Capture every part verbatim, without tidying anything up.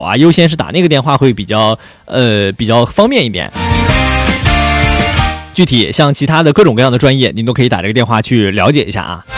啊，优先是打那个电话会比较呃比较方便一点。具体像其他的各种各样的专业，您都可以打这个电话去了解一下啊。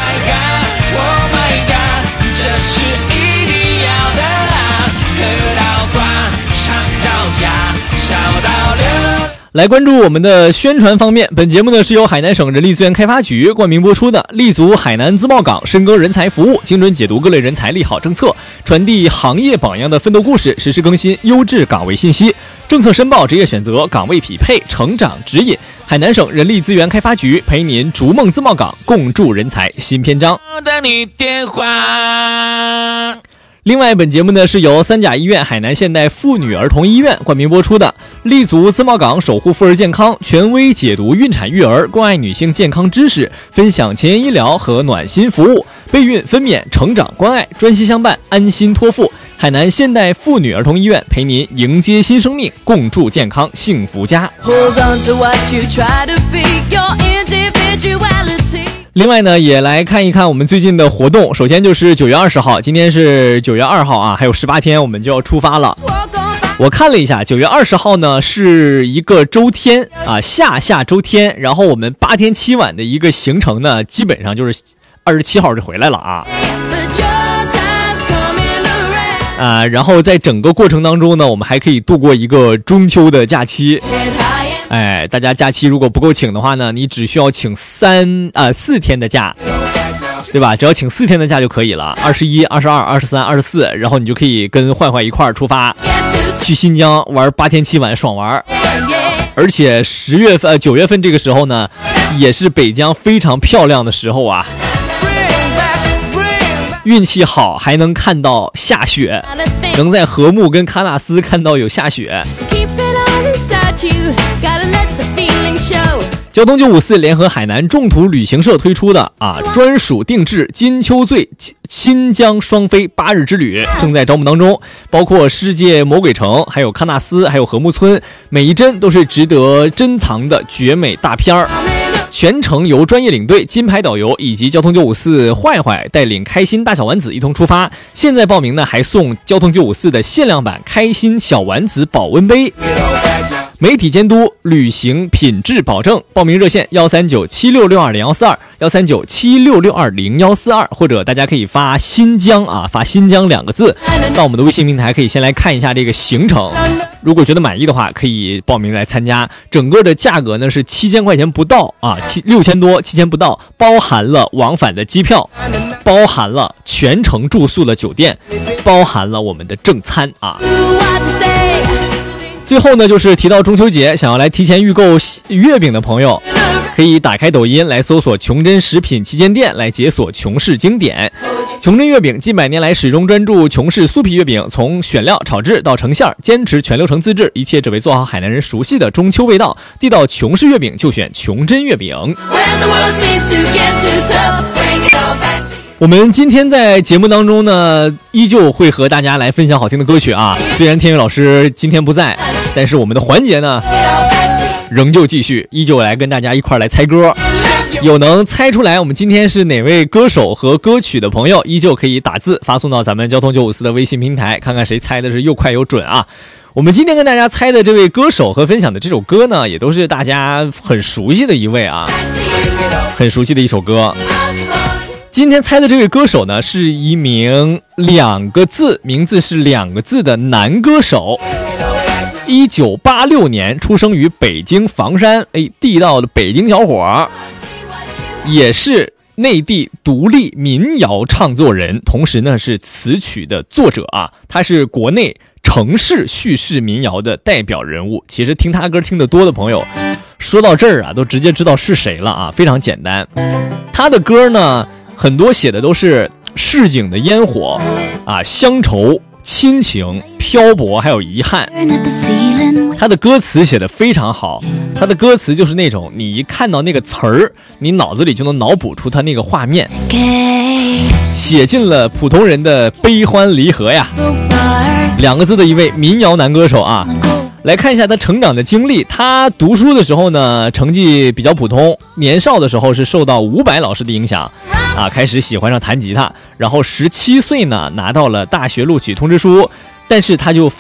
来关注我们的宣传方面，本节目呢是由海南省人力资源开发局冠名播出的，立足海南自贸港，深耕人才服务，精准解读各类人才利好政策，传递行业榜样的奋斗故事，实时更新优质岗位信息，政策申报、职业选择、岗位匹配、成长指引。海南省人力资源开发局陪您逐梦自贸港，共筑人才新篇章。另外，本节目呢是由三甲医院海南现代妇女儿童医院冠名播出的，立足自贸港，守护妇儿健康，权威解读孕产育儿，关爱女性健康知识，分享前沿医疗和暖心服务，备孕、分娩、成长关爱，专心相伴，安心托付。海南现代妇女儿童医院陪您迎接新生命，共筑健康幸福家。另外呢，也来看一看我们最近的活动。首先就是九月二十号，今天是九月二号啊，还有十八天我们就要出发了。我看了一下，九月二十号呢是一个周天啊，下下周天，然后我们八天七晚的一个行程呢，基本上就是二十七号就回来了啊。啊，然后在整个过程当中呢，我们还可以度过一个中秋的假期。哎，大家假期如果不够请的话呢，你只需要请三啊、呃、四天的假，对吧？只要请四天的假就可以了。二十一、二十二、二十三、二十四，然后你就可以跟坏坏一块儿出发，去新疆玩八天七晚，爽玩。而且十月份、九月份这个时候呢，也是北疆非常漂亮的时候啊。运气好还能看到下雪，能在禾木跟喀纳斯看到有下雪。交通九五四联合海南众途旅行社推出的啊专属定制金秋醉新疆双飞八日之旅正在招募当中，包括世界魔鬼城，还有喀纳斯，还有禾木村，每一帧都是值得珍藏的绝美大片儿。全程由专业领队、金牌导游以及交通九五四坏坏带领开心大小丸子一同出发。现在报名呢，还送交通九五四的限量版开心小丸子保温杯。媒体监督，旅行品质保证。报名热线幺三九七六六二零幺四二幺三九七六六二零幺四二，或者大家可以发新疆啊，发新疆两个字到我们的微信平台，可以先来看一下这个行程。如果觉得满意的话，可以报名来参加。整个的价格呢是七千块钱不到啊，七六千多，七千不到，包含了往返的机票，包含了全程住宿的酒店，包含了我们的正餐啊。最后呢，就是提到中秋节，想要来提前预购月饼的朋友，可以打开抖音来搜索琼珍食品旗舰店，来解锁琼氏经典。琼珍月饼近百年来始终专注琼氏酥皮月饼，从选料、炒制到成馅，坚持全流程自制，一切只为做好海南人熟悉的中秋味道。地道琼氏月饼就选琼珍月饼。我们今天在节目当中呢，依旧会和大家来分享好听的歌曲啊。虽然天宇老师今天不在，但是我们的环节呢仍旧继续，依旧来跟大家一块来猜歌。有能猜出来我们今天是哪位歌手和歌曲的朋友，依旧可以打字发送到咱们交通九五四的微信平台，看看谁猜的是又快又准啊。我们今天跟大家猜的这位歌手和分享的这首歌呢，也都是大家很熟悉的一位啊，很熟悉的一首歌。今天猜的这位歌手呢，是一名两个字，名字是两个字的男歌手。一九八六年出生于北京房山，哎，地道的北京小伙，也是内地独立民谣唱作人，同时呢是词曲的作者啊。他是国内城市叙事民谣的代表人物。其实听他歌听得多的朋友，说到这儿啊，都直接知道是谁了啊，非常简单。他的歌呢，很多写的都是市井的烟火啊，乡愁、亲情、漂泊，还有遗憾。他的歌词写得非常好，他的歌词就是那种你一看到那个词儿，你脑子里就能脑补出他那个画面，写尽了普通人的悲欢离合呀。两个字的一位民谣男歌手啊。来看一下他成长的经历。他读书的时候呢，成绩比较普通，年少的时候是受到伍佰老师的影响啊，开始喜欢上弹吉他，然后十七岁呢拿到了大学录取通知书，但是他就